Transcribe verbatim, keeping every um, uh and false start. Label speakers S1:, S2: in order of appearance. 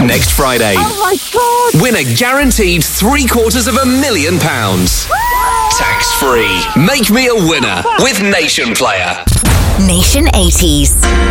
S1: Next Friday.
S2: Oh my God!
S1: Win a guaranteed three quarters of a million pounds. Tax free. Make me a winner with Nation Player.
S3: Nation eighties.